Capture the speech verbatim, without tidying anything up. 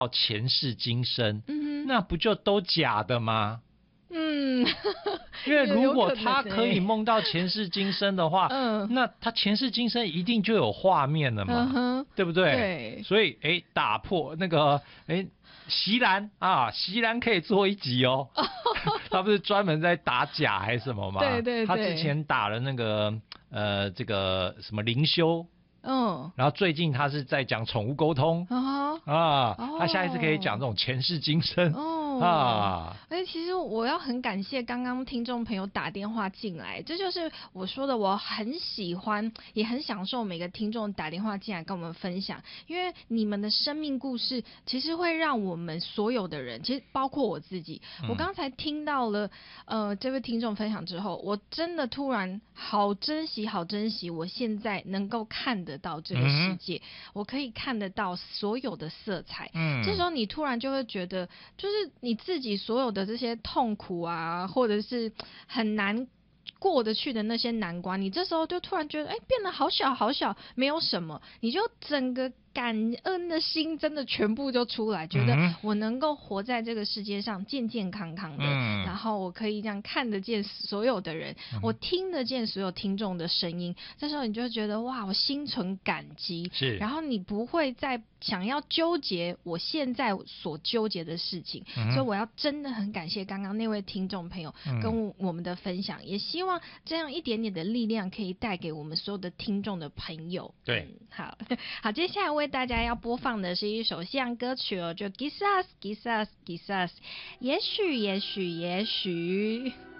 前世今生， 嗯， 那不就都假的吗？ 嗯， 因为如果他可可以梦到前世今生的话， 嗯， 那他前世今生一定就有画面了嘛， 嗯、 对不对？ 对， 所以哎，打破那个哎，席兰啊，席兰可以做一集哦，他不是专门在打假还是什么吗？ 对对对， 他之前打了那个呃这个什么灵修。 嗯， 然后最近他是在讲宠物沟通、 啊， 啊， 哦， 他下一次可以讲这种前世今生、 哦， 啊。 哎，其实我要很感谢刚刚听众朋友打电话进来，这就是我说的，我很喜欢，也很享受每个听众打电话进来跟我们分享，因为你们的生命故事其实会让我们所有的人，其实包括我自己， 嗯、 我刚才听到了呃这位听众分享之后，我真的突然好珍惜，好珍惜我现在能够看得到这个世界，嗯、我可以看得到所有的色彩，嗯，这时候你突然就会觉得，就是你自己所有的这些痛苦啊，或者是很难过得去的那些难关，你这时候就突然觉得，哎，变得好小好小，没有什么，你就整个感恩的心真的全部就出来，觉得我能够活在这个世界上健健康康的，嗯、然后我可以这样看得见所有的人，嗯、我听得见所有听众的声音，这时候你就觉得哇，我心存感激， 是，然后你不会再想要纠结我现在所纠结的事情，嗯、所以我要真的很感谢刚刚那位听众朋友跟我们的分享，嗯、也希望这样一点点的力量可以带给我们所有的听众的朋友。 对， 嗯、好好，接下来为大家要播放的是一首西洋歌曲哦，就 Quizás Quizás Quizás， 也许也许也许。